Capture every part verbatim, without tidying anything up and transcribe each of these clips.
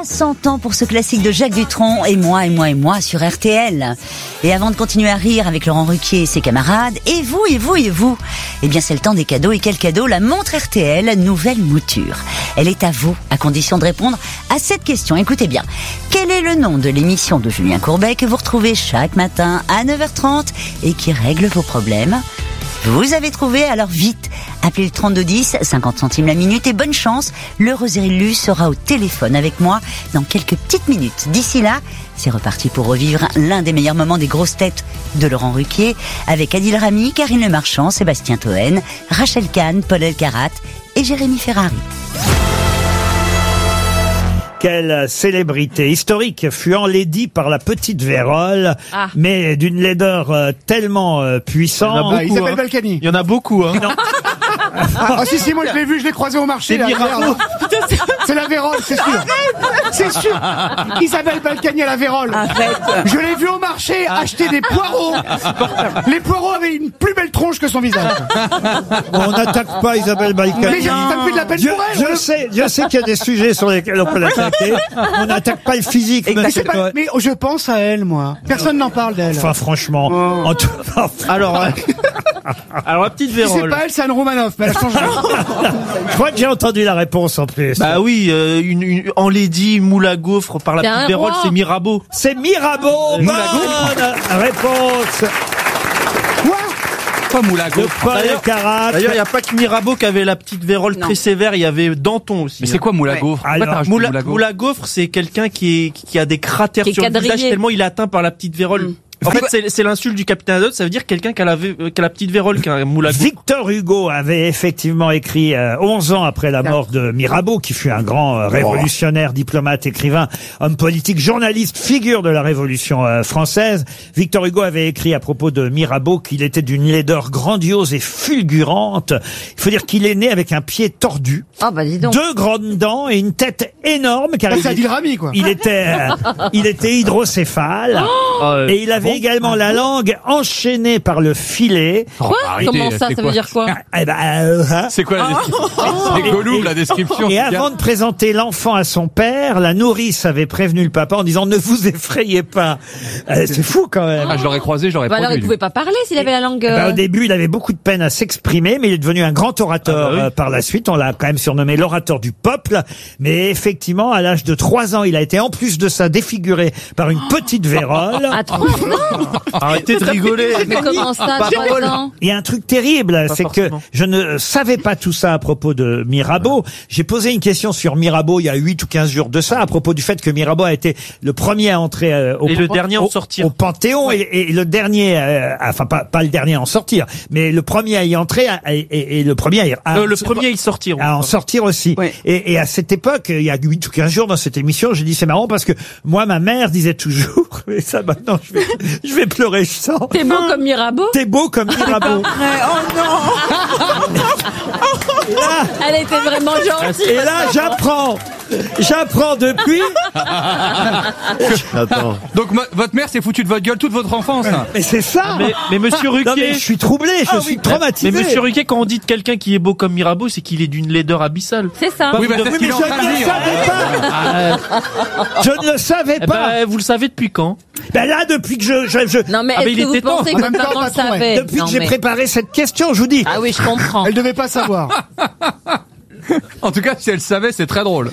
cent ans pour ce classique de Jacques Dutronc, et moi, et moi, et moi sur R T L. Et avant de continuer à rire avec Laurent Ruquier et ses camarades, et vous, et vous, et vous, eh bien c'est le temps des cadeaux. Et quel cadeau? La montre R T L, nouvelle mouture. Elle est à vous, à condition de répondre à cette question. Écoutez bien, quel est le nom de l'émission de Julien Courbet que vous retrouvez chaque matin à neuf heures trente et qui règle vos problèmes? Vous avez trouvé, alors vite, appelez le trente-deux dix, cinquante centimes la minute, et bonne chance, l'heureux élu sera au téléphone avec moi dans quelques petites minutes. D'ici là, c'est reparti pour revivre l'un des meilleurs moments des grosses têtes de Laurent Ruquier avec Adil Rami, Karine Le Marchand, Sébastien Toen, Rachel Kahn, Paul Elkarat et Jérémy Ferrari. Quelle célébrité historique fut enlaidie par la petite vérole, ah. mais d'une laideur euh, tellement euh, puissante. Il s'appelle Balkany. Il y en a beaucoup, hein. Non. Ah si si, moi je l'ai vu, je l'ai croisé au marché. C'est Mirabeau. C'est la vérole, c'est sûr. C'est sûr. Isabelle Balkany à la vérole. Arrête. Je l'ai vu au marché acheter des poireaux. Les poireaux avaient une plus belle tronche que son visage. On n'attaque pas Isabelle Balkany. Mais j'ai pas fait de la peine Je, pour elle. je sais, je sais qu'il y a des sujets sur lesquels on peut l'attaquer. On n'attaque pas le physique. Mais, Mais, c'est pas- mais je pense à elle, moi. Personne n'en parle d'elle. enfin, franchement, Oh. en tout... Alors, euh, alors la petite Si c'est vérole. pas elle, c'est Anne Romanoff. Mais elle a changé. je crois que j'ai entendu la réponse en plus. Bah oui, euh, une, une enlaidie moule à gaufre par la C'est un petite vérole, roi. c'est Mirabeau. C'est Mirabeau. Moule à Bonne réponse Quoi? Pas moule à de Paul D'ailleurs, Elkarat. d'ailleurs, il n'y a pas que Mirabeau qui avait la petite vérole très sévère, il y avait Danton aussi. Mais c'est quoi moule à gaufre? Ouais. Pourquoi t'as Alors, rajouté Moule à, moule à gaufre moule à gaufre, c'est quelqu'un qui, est, qui a des cratères Qui est sur le quadrillé. visage tellement il est atteint par la petite vérole. Mm. En fait, c'est, c'est l'insulte du capitaine Haddock, ça veut dire quelqu'un qui a la, vé- euh, qui a la petite vérole, qui a un moule à gaufre. Victor Hugo avait effectivement écrit euh, onze ans après la mort de Mirabeau, qui fut un grand euh, révolutionnaire, diplomate, écrivain, homme politique, journaliste, figure de la Révolution euh, française. Victor Hugo avait écrit à propos de Mirabeau qu'il était d'une laideur grandiose et fulgurante. Il faut dire qu'il est né avec un pied tordu, Ah bah dis donc. deux grandes dents et une tête énorme, car Ah, il, c'est Adil Rami, quoi. il était euh, il était hydrocéphale. Euh, Et il avait également la langue enchaînée par le filet. Quoi? arrêtez, Comment ça? c'est Ça quoi veut dire quoi? Eh ben, euh, hein. C'est quoi la description? C'est Gollum, la description. Et c'est avant bien. de présenter l'enfant à son père, la nourrice avait prévenu le papa en disant ne vous effrayez pas. Euh, c'est fou quand même. Ah, je l'aurais croisé, j'aurais Bah alors il produit. pouvait pas parler s'il avait la langue. Eh ben, euh, au début, il avait beaucoup de peine à s'exprimer, mais il est devenu un grand orateur Ah bah oui. euh, par la suite. On l'a quand même surnommé l'orateur du peuple. Mais effectivement, à l'âge de trois ans, il a été en plus de ça défiguré par une petite vérole. À trois ans. Arrêtez de rigoler. Mais comment ça, Pas trois drôle. ans? Il y a un truc terrible, c'est que forcément. je ne savais pas tout ça à propos de Mirabeau. J'ai posé une question sur Mirabeau il y a huit ou quinze jours de ça, à propos du fait que Mirabeau a été le premier à entrer euh, au, Et le dernier à en au- sortir. au Panthéon, et, et le dernier, euh, enfin pas, pas le dernier à en sortir, mais le premier à y entrer à- et, et- et le premier à, y- à- Euh, le premier, il sortir. à en sortir aussi. Ouais. Et, et à cette époque, il y a huit ou quinze jours dans cette émission, j'ai dit c'est marrant parce que moi, ma mère disait toujours, et ça maintenant je vais, je vais pleurer, je sens. T'es beau comme Mirabeau? T'es beau comme Mirabeau. Et là, Elle était vraiment gentille. et là, j'apprends, j'apprends depuis. Attends. Donc, mo- votre mère s'est foutue de votre gueule toute votre enfance. Mais c'est ça. Mais, mais monsieur Non, mais Ruquier. je suis troublé, je suis traumatisé. Mais monsieur Ruquier, quand on dit de quelqu'un qui est beau comme Mirabeau, c'est qu'il est d'une laideur abyssale. C'est ça. Oui, bah, c'est ce Oui, qu'il mais est en je train ne de le dire. savais pas. Je ne le savais Eh pas. ben, vous le savez depuis quand? Ben là, depuis que je, je, je- Non mais Ah, mais est-ce il que vous était temps. pensez En que même votre temps, maman le patron, ouais. savait? depuis Non, que j'ai mais- préparé cette question, je vous dis. Ah oui, je comprends. Elle devait pas savoir. En tout cas, si elle savait, c'est très drôle.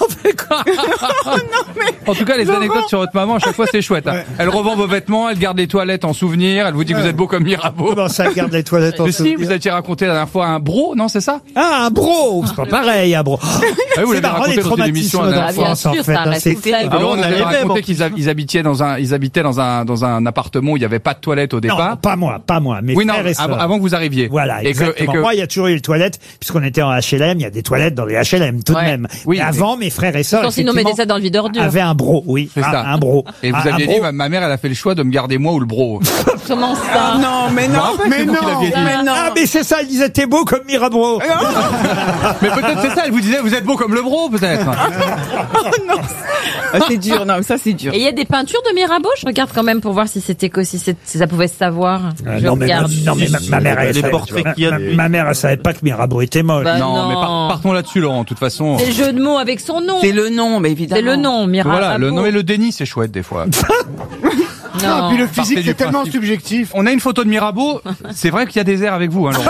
En tout cas, les anecdotes sur votre maman, à chaque fois, c'est chouette. hein. Elle revend vos vêtements, elle garde les toilettes en souvenir, elle vous dit que vous êtes beau comme Mirabeau. Comment ça, garde les toilettes en Mais si, souvenir. vous aviez raconté la dernière fois un bro, non, c'est ça? Ah, un bro, c'est pas pareil, un bro. Ah oui, vous C'est l'avez marrant, les raconté dans une émission traumatismes la dernière fois. d'enfance, en Bien sûr, fait. ça hein, reste c'est- tout seul. Ah bon, on on avait avait raconté bon. qu'ils hab- ils habitaient dans un, ils habitaient dans un, dans un appartement où il n'y avait pas de toilette au Non, départ. pas moi, pas moi, mes Oui, non, frères et sœurs. avant, avant que vous arriviez. Voilà, et que, et exactement. que, Moi, il y a toujours eu les toilettes, puisqu'on était en H L M, il y a des toilettes dans les H L M, tout Ouais. de même. Oui, Mais mais- avant, mes frères et sœurs, Sinon, sinon, mettez effectivement, ça dans le vide ordure. avaient un bro, oui. c'est un, ça. un bro. Et vous Un- un aviez bro. dit, ma, ma mère, elle a fait le choix de me garder moi ou le bro. Comment ça? Non, mais non, mais c'est vous non, qui l'aviez dit. mais non. Ah, mais c'est ça, elle disait, t'es beau comme Mirabeau. Mais peut-être c'est ça, elle vous disait, vous êtes beau comme le bro, peut-être. Ah, c'est dur, non, ça c'est dur. Et il y a des peintures de Mirabeau? Je regarde quand même pour voir si c'était que si, c'est- si ça pouvait se savoir. Euh, Je non, mais, regarde. non, mais ma, ma mère, elle Les savait- portraits ma, qu'il y a ma- des- ma mère, elle savait pas que Mirabeau était moche. Bah non, non. mais par, partons là-dessus, Laurent. De toute façon. C'est le jeu de mots avec son nom. C'est le nom, mais évidemment. C'est le nom, Mirabeau. Voilà, le nom et le déni, c'est chouette des fois. Non, puis le Partez physique, du c'est tellement principe. subjectif. On a une photo de Mirabeau. C'est vrai qu'il y a des airs avec vous, hein, Laurent.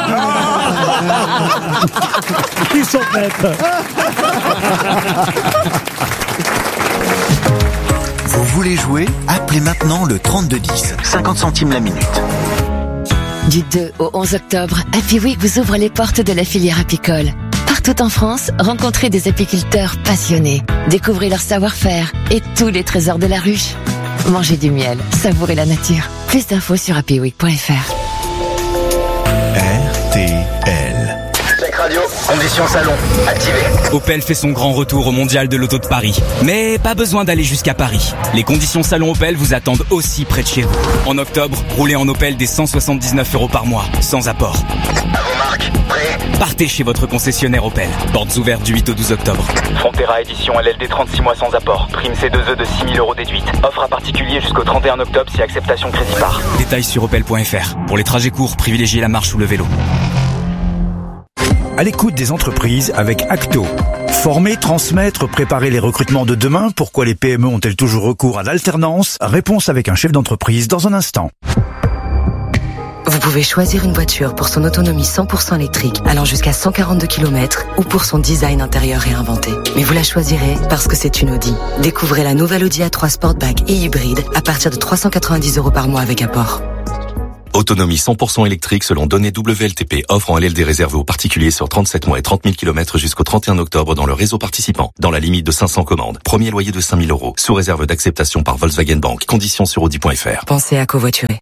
Ils sont bêtes. Vous voulez jouer? Appelez maintenant le trente-deux dix. cinquante centimes la minute. Du deux au onze octobre, Happy Week vous ouvre les portes de la filière apicole. Partout en France, rencontrez des apiculteurs passionnés. Découvrez leur savoir-faire et tous les trésors de la ruche. Mangez du miel, savourez la nature. Plus d'infos sur happy week point f r. R T L. Check radio, conditions salon, activé. Opel fait son grand retour au Mondial de l'Auto de Paris. Mais pas besoin d'aller jusqu'à Paris. Les conditions salon Opel vous attendent aussi près de chez vous. En octobre, roulez en Opel des cent soixante-dix-neuf euros par mois, sans apport. À vos marques, prêt? Partez chez votre concessionnaire Opel. Portes ouvertes du huit au douze octobre. Frontera édition L L D trente-six mois sans apport. Prime C deux E de six mille euros déduite. Offre à particulier jusqu'au trente et un octobre si acceptation crédit par. Détails sur opel point f r. Pour les trajets courts, privilégiez la marche ou le vélo. À l'écoute des entreprises avec Acto. Former, transmettre, préparer les recrutements de demain. Pourquoi les P M E ont-elles toujours recours à l'alternance? Réponse avec un chef d'entreprise dans un instant. Vous pouvez choisir une voiture pour son autonomie cent pour cent électrique allant jusqu'à cent quarante-deux kilomètres ou pour son design intérieur réinventé. Mais vous la choisirez parce que c'est une Audi. Découvrez la nouvelle Audi A trois Sportback et hybride à partir de trois cent quatre-vingt-dix euros par mois avec apport. Autonomie cent pour cent électrique selon données W L T P. Offre en L L D réservée aux particuliers sur trente-sept mois et trente mille kilomètres jusqu'au trente et un octobre dans le réseau participant. Dans la limite de cinq cents commandes. Premier loyer de cinq mille euros. Sous réserve d'acceptation par Volkswagen Bank. Conditions sur audi point f r. Pensez à covoiturer.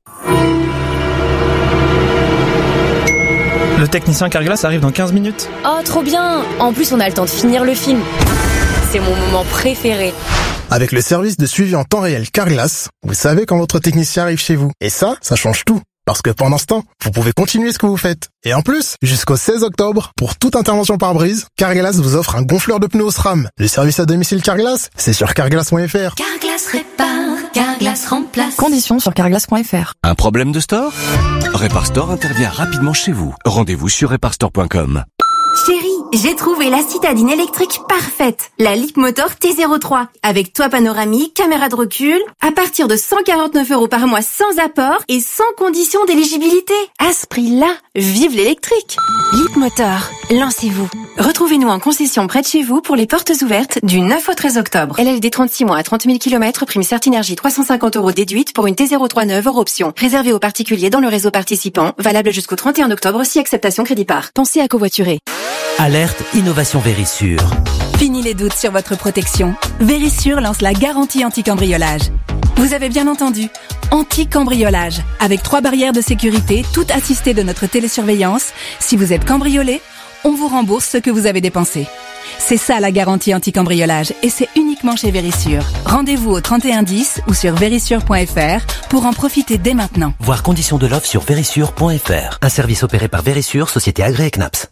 Le technicien Carglass arrive dans quinze minutes. Oh, trop bien! En plus, on a le temps de finir le film. C'est mon moment préféré. Avec le service de suivi en temps réel Carglass, vous savez quand votre technicien arrive chez vous. Et ça, ça change tout. Parce que pendant ce temps, vous pouvez continuer ce que vous faites. Et en plus, jusqu'au seize octobre, pour toute intervention par brise, Carglass vous offre un gonfleur de pneus SRAM. Le service à domicile Carglass, c'est sur carglass point f r. Carglass répare, Carglass remplace. Conditions sur carglass point f r. Un problème de store? Reparstore intervient rapidement chez vous. Rendez-vous sur reparstore point com. Chérie, j'ai trouvé la citadine électrique parfaite, la Leapmotor T zéro trois, avec toit panoramique, caméra de recul, à partir de cent quarante-neuf euros par mois sans apport et sans condition d'éligibilité. À ce prix-là, vive l'électrique. Leapmotor, lancez-vous. Retrouvez-nous en concession près de chez vous pour les portes ouvertes du neuf au treize octobre. L L D trente-six mois à trente mille kilomètres, prime Certinergie trois cent cinquante euros déduite pour une T zéro trois neuve hors option. Réservé aux particuliers dans le réseau participant, valable jusqu'au trente et un octobre si acceptation crédit par. Pensez à covoiturer. Alerte Innovation Vérissure. Fini les doutes sur votre protection. Vérissure lance la garantie anti-cambriolage. Vous avez bien entendu, anti-cambriolage. Avec trois barrières de sécurité, toutes assistées de notre télésurveillance. Si vous êtes cambriolé, on vous rembourse ce que vous avez dépensé. C'est ça la garantie anti-cambriolage et c'est uniquement chez Vérissure. Rendez-vous au trente et un dix ou sur vérissure point f r pour en profiter dès maintenant. Voir conditions de l'offre sur vérissure point f r. Un service opéré par Vérissure, société agréée C N A P S.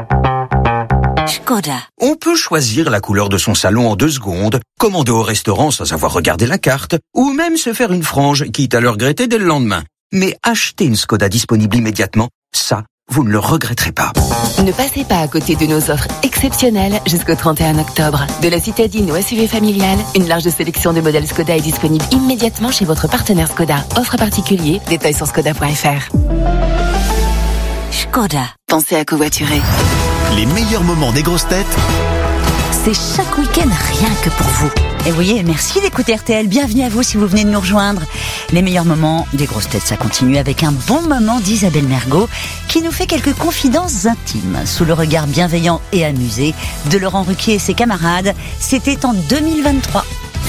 Skoda. On peut choisir la couleur de son salon en deux secondes, commander au restaurant sans avoir regardé la carte, ou même se faire une frange, quitte à le regretter dès le lendemain. Mais acheter une Skoda disponible immédiatement, ça, vous ne le regretterez pas. Ne passez pas à côté de nos offres exceptionnelles jusqu'au trente et un octobre. De la citadine au S U V familial, une large sélection de modèles Skoda est disponible immédiatement chez votre partenaire Skoda. Offre particulier, détails sur skoda point f r. Skoda. Pensez à covoiturer. Les meilleurs moments des grosses têtes, c'est chaque week-end rien que pour vous. Et vous voyez, merci d'écouter R T L. Bienvenue à vous si vous venez de nous rejoindre. Les meilleurs moments des grosses têtes, ça continue avec un bon moment d'Isabelle Mergo qui nous fait quelques confidences intimes sous le regard bienveillant et amusé de Laurent Ruquier et ses camarades. C'était en deux mille vingt-trois.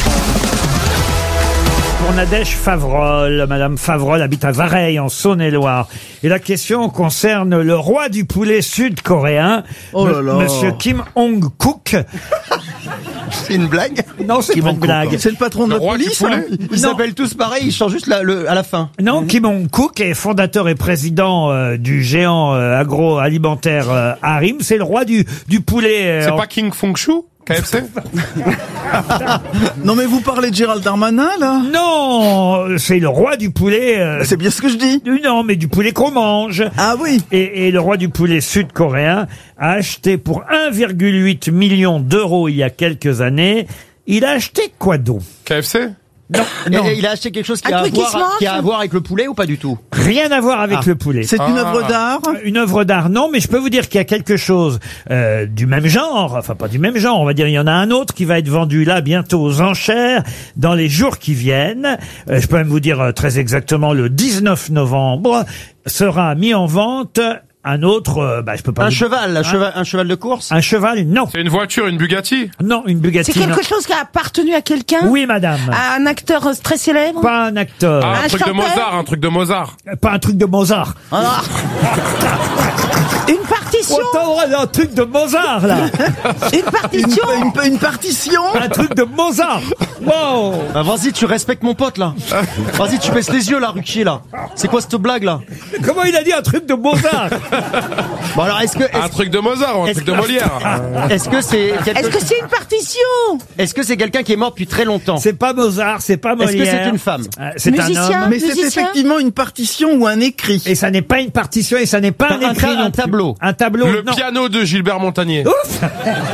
Pour Nadège Favrol. Madame Favrol habite à Vareille, en Saône-et-Loire. Et la question concerne le roi du poulet sud-coréen, oh là là. Monsieur Kim Hong-kook. C'est une blague? Non, c'est pas une blague. C'est le patron de Le la roi du police, poulet. hein. Ils s'appellent tous pareil, ils changent juste la, le, à la fin. Non, Kim Hong-kook est fondateur et président euh, du géant euh, agroalimentaire euh, Harim. C'est le roi du, du poulet. Euh, C'est en... pas King Fong Chou? K F C. Non mais vous parlez de Gérald Darmanin là? Non, c'est le roi du poulet. euh, C'est bien ce que je dis. Non, mais du poulet qu'on mange. Ah oui. Et, et le roi du poulet sud-coréen a acheté pour un virgule huit million d'euros il y a quelques années. Il a acheté quoi donc? K F C. Non, non. Et il a acheté quelque chose qui Un a, à truc qui se voir, mange qui a à voir avec le poulet ou pas du tout? Rien à voir avec Ah. le poulet. C'est une Ah. œuvre d'art. Une œuvre d'art, non, mais je peux vous dire qu'il y a quelque chose euh, du même genre, enfin pas du même genre, on va dire il y en a un autre qui va être vendu là bientôt aux enchères dans les jours qui viennent. Euh, je peux même vous dire euh, très exactement le dix-neuf novembre sera mis en vente un autre, euh, bah je peux pas. Un vous- cheval, un Hein cheval, un cheval de course. Un cheval, non. C'est une voiture, une Bugatti. Non, une Bugatti. C'est quelque non. chose qui a appartenu à quelqu'un? Oui, madame. À un acteur euh, très célèbre? Pas un acteur. Ah, un, Un truc de chanteur. Mozart, un truc de Mozart. Pas un truc de Mozart. Ah. Une partition? Autant un truc de Mozart là. Une Une, partition? une- une partition. Un truc de Mozart. Wow. Ah, vas-y, tu respectes mon pote là. Vas-y, tu baisses les yeux là, Ruquier là. C'est quoi cette blague là? Comment il a dit un truc de Mozart? Bon alors, est-ce que Un est-ce, truc de Mozart ou un est-ce truc de que- Molière. est-ce que c'est quelque- Est-ce que c'est une partition? est-ce que c'est quelqu'un qui est mort depuis très longtemps? C'est pas Mozart, c'est pas Est-ce Molière. que c'est une femme? Euh, C'est un Musicien? homme. Mais c'est Musicien. effectivement une partition ou un écrit. Et ça n'est pas une partition et ça n'est pas un, Un écrit ta- non un plus. tableau. Un tableau, Le non. piano de Gilbert Montagnier. Ouf.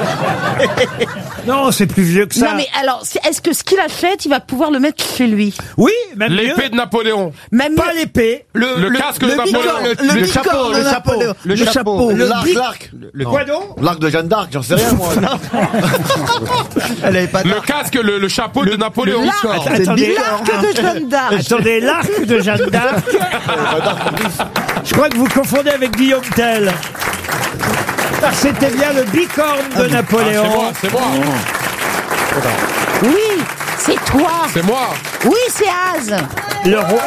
Non, c'est plus vieux que ça. Non mais alors, c'est- est-ce que ce qu'il achète, il va pouvoir le mettre chez lui? Oui, même mieux. L'épée de Napoléon. Même Pas l'épée. Le, casque de le Napoléon. bicorne, le- le le bicorne chapeau, de le chapeau, Napoléon. le Le chapeau. chapeau. Le L'arc, bic- l'arc. Le quoi donc? L'arc de Jeanne d'Arc, j'en sais rien, moi. Elle avait pas. Le casque, le, le chapeau de Napoléon. l'arc. C'est Attendez, L'arc de Jeanne d'Arc. attendez, l'arc de Jeanne d'Arc. Je crois que vous confondez avec Guillaume Tell. C'était bien le bicorne de Ah, Napoléon. c'est moi, c'est moi. Oui, c'est toi. C'est moi. Oui, c'est Az. Le roi.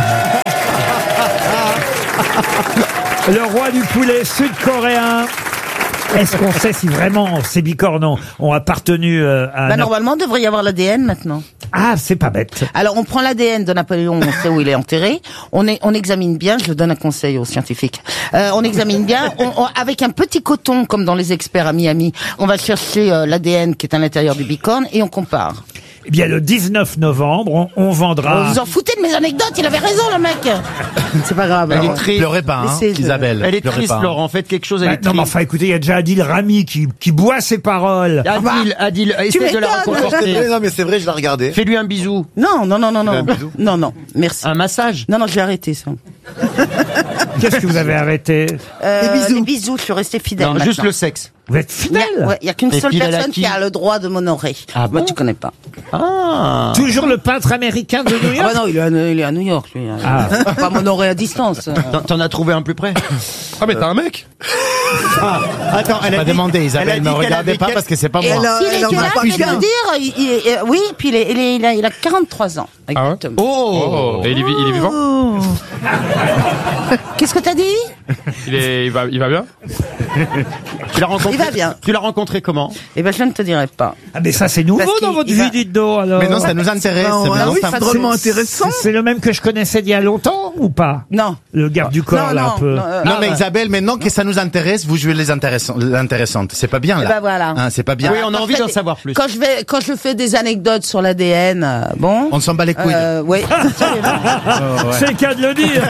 Le roi du poulet sud-coréen. Est-ce qu'on sait si vraiment ces bicornes ont, ont appartenu euh, à Bah, un... normalement, il devrait y avoir l'A D N maintenant. Ah, c'est pas bête. Alors, on prend l'A D N de Napoléon, on sait où il est enterré. On, est, on examine bien, je donne un conseil aux scientifiques. Euh, on examine bien, on, on- avec un petit coton, comme dans les experts à Miami, on va chercher euh, l'A D N qui est à l'intérieur du bicorne et on compare. Eh bien, le dix-neuf novembre, on, on vendra... Vous vous en foutez de mes anecdotes, il avait raison, le mec. C'est pas grave. Elle alors. est triste. Pleurez pas, hein, Laissez- Isabelle. Elle est pleurez triste, pas, hein. Laurent. Faites quelque chose. Elle Bah, est non, mais triste. enfin, écoutez, il y a déjà Adil Rami qui, qui boit ses paroles. Adil, Adil, essaie de la m'étonnes. C'est vrai, reconforter. non, mais c'est vrai, je l'ai regardé. Fais-lui un bisou. Non, non, non, non, non. Un bisou. Non, non, merci. Un massage. Non, non, j'ai arrêté ça. Qu'est-ce que vous avez arrêté? Euh, Les bisous. Les bisous, je suis restée fidèle. Non, maintenant. juste le sexe. Vous êtes Il y a- fidèle? ouais, il y a qu'une Et seule fidèle à personne qui qui a le droit de m'honorer. Ah Moi, bon tu connais pas. Ah. Toujours le peintre américain de New Ah York? bah non, il est à, il est à New York, lui. Ah. Il peut pas m'honorer à distance. T'en- T'en as trouvé un plus près? Ah, mais t'as un mec. Ah, attends, elle a pas demandé, elle a Isabelle, dit ne qu'elle regardez avait pas quel- parce que c'est pas Et moi. s'il elle en était a là, pas je vais qu'un. te dire, il, il- il- oui, puis il, est, il, est- il a, il a quarante-trois ans. Exactement. Oh. Et il est, vi- il est vivant. Qu'est-ce que t'as dit? Il est, il va, il va bien. Tu l'as rencontré? Il va bien. Tu l'as rencontré comment? Eh ben, je ne te dirai pas. Ah, mais ça, c'est nouveau Parce dans qu'il- votre il vie, va- dites donc, alors. Mais non, ça nous intéresse. Ah, c'est ouais, maintenant, oui, ça- c'est drôlement intéressant. C'est c'est le même que je connaissais d'il y a longtemps, ou pas? Non. Le garde du corps, Non, là, non, un peu. non, euh, Non, ah, mais bah. Isabelle, maintenant que ça nous intéresse, vous jouez les intéressant- l'intéressantes. C'est pas bien, Eh là. ben, voilà. Hein, c'est pas bien. Oui, on a Quand envie je fais d'en des- savoir plus. Quand je vais, quand je fais des anecdotes sur l'A D N, euh, bon. On s'en bat les couilles. Euh, oui. C'est le cas de le dire.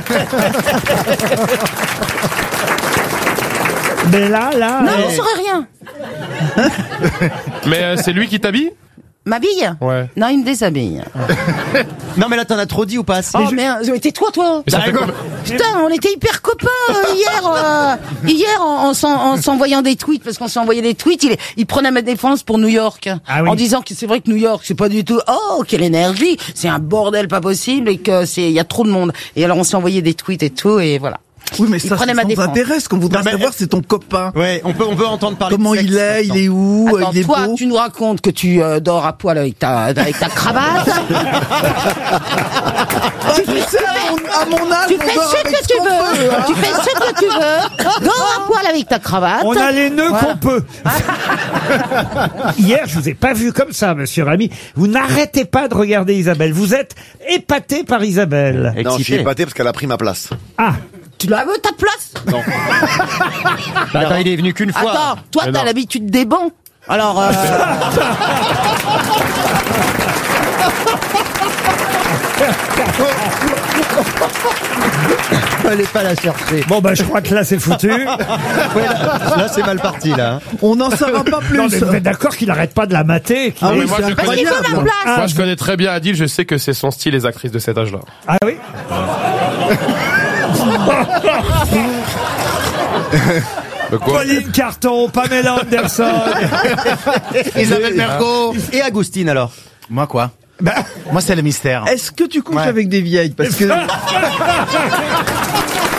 Mais là, là... Non, euh, on saurait rien. Mais euh, c'est lui qui t'habille. Ma bille? Ouais. Non, il me déshabille. Non, mais là, t'en as trop dit ou pas assez? Oh merde, tais-toi, toi. Mais ça fait combien- Putain, on était hyper copains euh, hier. euh, hier, en, en s'en- en s'envoyant des tweets, parce qu'on s'est envoyé des tweets, il, il prenait ma défense pour New York, Ah oui. en disant que c'est vrai que New York, c'est pas du tout. Oh, quelle énergie, c'est un bordel pas possible et que c'est, il y a trop de monde. Et alors on s'est envoyé des tweets et tout, et voilà. Oui, mais Il ça, prenait ça ma nous défense. intéresse. Ce qu'on voudrait Non, mais- savoir, c'est ton copain. Ouais, on peut, on peut entendre parler. Comment de sexe il est, il maintenant. est où, Attends, il est toi, beau. tu nous racontes que tu euh, dors à poil avec ta, avec ta cravate. Tu sais, à mon, à mon âge, Tu on fais dort ce avec que tu qu'on veux. peut, hein. Tu fais ce que tu veux. Dors à poil avec ta cravate. On a les nœuds Voilà. qu'on peut. Hier, je vous ai pas vu comme ça, monsieur Rami. Vous n'arrêtez pas de regarder Isabelle. Vous êtes épaté par Isabelle. Non, je suis épaté parce qu'elle a pris ma place. Ah. Tu la veux, ta place? Non. Bah, attends, il est venu qu'une fois. Attends, toi, Mais t'as non. l'habitude des bancs. Alors, euh... Fallait pas la chercher. Bon, bah, je crois que là, c'est foutu. Ouais, là, là, c'est mal parti, là. On n'en saura pas plus. Non, mais vous êtes d'accord qu'il arrête pas de la mater? qu'il- Ah oui, mais moi, c'est je connais, incroyable. Ah, moi, je connais très bien Adil, je sais que c'est son style, les actrices de cet âge-là. Ah oui? De quoi? Pauline Carton, Pamela Anderson. Isabelle Mergo. Et Agustine, alors? Moi quoi Moi c'est le mystère. Est-ce que tu couches Ouais. avec des vieilles? Parce que...